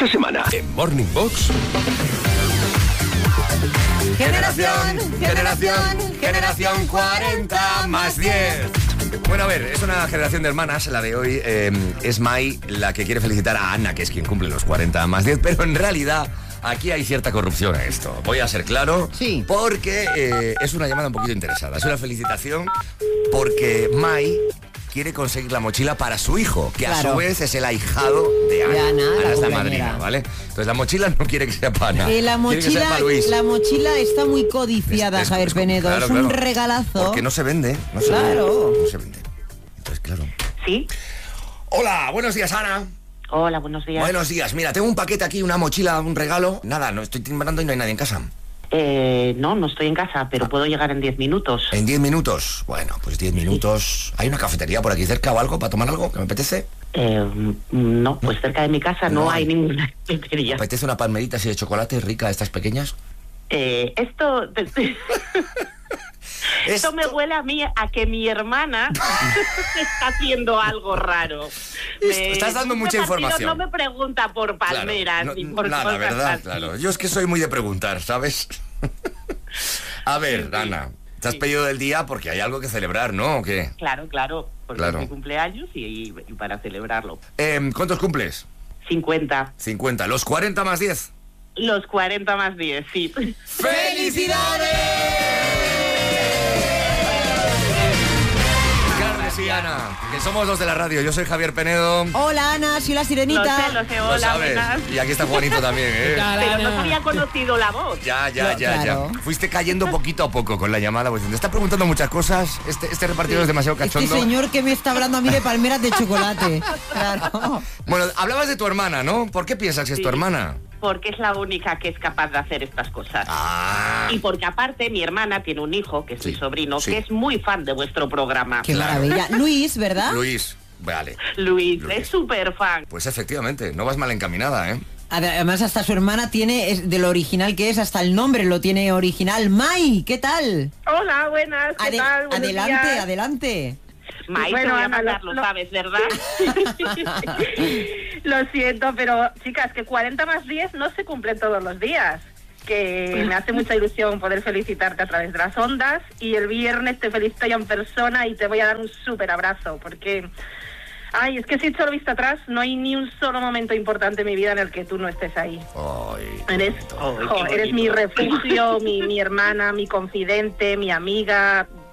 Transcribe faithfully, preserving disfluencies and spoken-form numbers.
Esta semana en Morning Box. Generación, generación, generación cuarenta más diez. Bueno, a ver, es una generación de hermanas. La de hoy eh, es Mai la que quiere felicitar a Ana, que es quien cumple los cuarenta más diez, pero en realidad aquí hay cierta corrupción en esto. Voy a ser claro, sí, porque eh, es una llamada un poquito interesada. Es una felicitación porque Mai quiere conseguir la mochila para su hijo, que claro, a su vez es el ahijado de Ana. De Ana, Ana la es la cumpleañera, madrina, ¿vale? Entonces la mochila no quiere que sea para Ana. Eh, la, quiere que sea mochila, para Luis. la mochila está muy codiciada, Es- es- Javier es- Penedo. claro, es un claro. regalazo. Porque no se vende. No se Claro. vende, no se vende. Entonces, claro. ¿Sí? Hola, buenos días, Ana. Hola, buenos días. Buenos días. Mira, tengo un paquete aquí, una mochila, un regalo. Nada, no estoy timbrando y no hay nadie en casa. Eh, no, no estoy en casa, pero puedo llegar en diez minutos. En diez minutos. Bueno, pues diez minutos. ¿Hay una cafetería por aquí cerca o algo para tomar algo que me apetece? Eh, no, pues cerca de mi casa no, No hay hay. ninguna ¿Me cafetería. apetece una palmerita así de chocolate rica, estas pequeñas? Eh, esto... Esto me huele a mí a que mi hermana está haciendo algo raro. Me- Estás dando mucha este partido información. No me pregunta por palmeras Claro, no- ni por nada, cosas ¿verdad? así. Claro. Yo es que soy muy de preguntar, ¿sabes? A ver, Ana, te has Sí. pedido del día porque hay algo que celebrar, ¿no? ¿O qué? Claro, claro, porque Claro. es mi cumpleaños y, y para celebrarlo. Eh, ¿Cuántos cumples? cincuenta. cincuenta. ¿Los cuarenta más diez? Los cuarenta más diez, sí. ¡Felicidades! Claro que sí, Ana, que somos los de la radio. Yo soy Javier Penedo. Hola, Ana, soy la sirenita. Lo sé, lo sé, Lo hola, sabes. buenas. Y aquí está Juanito también, ¿eh? Pero no te había conocido la voz. Ya, ya, Yo- ya, claro. ya. Fuiste cayendo poquito a poco con la llamada. Pues te está preguntando muchas cosas. Este, este repartidor es demasiado Este cachondo. señor que me está hablando a mí de palmeras de chocolate. Claro. Bueno, hablabas de tu hermana, ¿no? ¿Por qué piensas que es Sí. tu hermana? Porque es la única que es capaz de hacer estas cosas. Ah. Y porque aparte mi hermana tiene un hijo, que es Sí, mi sobrino, sí. que es muy fan de vuestro programa. Qué Claro. maravilla. Luis, ¿verdad? Luis, vale. Luis, Luis. es súper fan. Pues efectivamente, no vas mal encaminada, ¿eh? Además, hasta su hermana tiene, es de lo original que es, hasta el nombre lo tiene original. Mai, ¿qué tal? Hola, buenas, ¿qué Ade- tal? Buenos adelante, días. adelante. Maíz, Bueno, te voy a Ana, mandar, lo- lo lo- sabes, ¿verdad? Lo siento, pero chicas, que cuarenta más diez no se cumplen todos los días. Que me hace mucha ilusión poder felicitarte a través de las ondas. Y el viernes te felicito ya en persona y te voy a dar un súper abrazo. Porque, ay, es que si echo la vista atrás, no hay ni un solo momento importante en mi vida en el que tú no estés ahí. Ay, Eres, Ay, qué jo, eres bonito. mi refugio, mi, mi hermana, mi confidente, mi amiga.